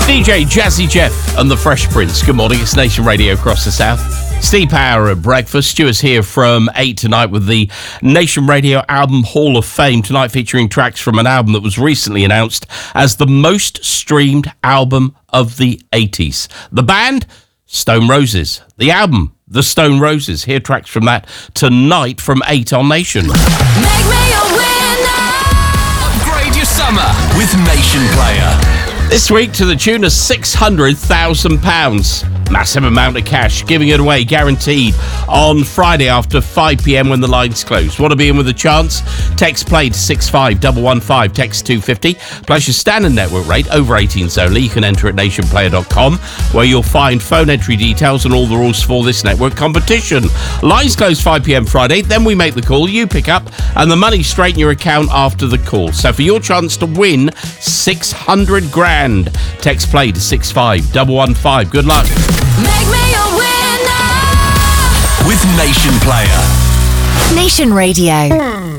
DJ Jazzy Jeff and the Fresh Prince. Good morning, it's Nation Radio across the South. Steve Power at breakfast. Stuart's here from 8 tonight with the Nation Radio Album Hall of Fame. Tonight featuring tracks from an album that was recently announced as the most streamed album of the 80s. The band, Stone Roses. The album, The Stone Roses. Hear tracks from that tonight from 8 on Nation. Make me a winner. Upgrade your summer with Nation Player. This week to the tune of £600,000. Massive amount of cash, giving it away, guaranteed, on Friday after 5 p.m. when the lines close. Want to be in with a chance? Text play to 65115, text 250, plus your standard network rate, over 18s only. You can enter at nationplayer.com, where you'll find phone entry details and all the rules for this network competition. Lines close 5 p.m. Friday, then we make the call, you pick up, and the money straight in your account after the call. So for your chance to win 600 grand, text play to 65115. Good luck. Make me a winner. With Nation Player. Nation Radio.